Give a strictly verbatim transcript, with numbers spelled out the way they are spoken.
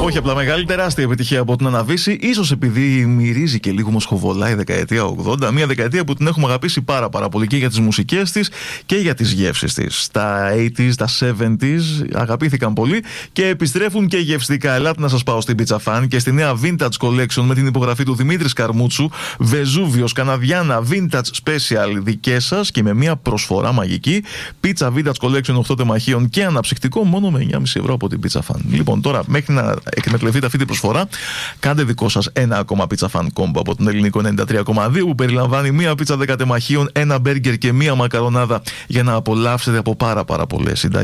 Όχι απλά μεγάλη, τεράστια επιτυχία από την Αναβίση. Ίσως επειδή μυρίζει και λίγο μοσχοβολά η δεκαετία ογδόντα. Μια δεκαετία που την έχουμε αγαπήσει πάρα, πάρα πολύ και για τις μουσικές της και για τις γεύσεις της. Τα ογδόντα, τα εβδομήντα αγαπήθηκαν πολύ και επιστρέφουν και γευστικά. Ελάτε να σας πάω στην Pizza Fan και στη νέα Vintage Collection με την υπογραφή του Δημήτρη Σκαρμούτσου. Βεζούβιος, Καναδιάνα, Vintage Special δικές σας και με μια προσφορά μαγική. Pizza Vintage Collection οκτώ τεμαχίων και αναψυκτικό μόνο με εννιά κόμμα πέντε ευρώ από την Pizza Fan. Λοιπόν, τώρα μέχρι να εκμεταλλευτείτε αυτή την προσφορά, κάντε δικό σας ένα ακόμα Pizza Fan Combo από τον Ελληνικό ενενήντα τρία κόμμα δύο που περιλαμβάνει μία πίτσα δέκα τεμαχίων, ένα μπέργκερ και μία μακαρονάδα για να απολαύσετε από πάρα πάρα πολλές συνταγές.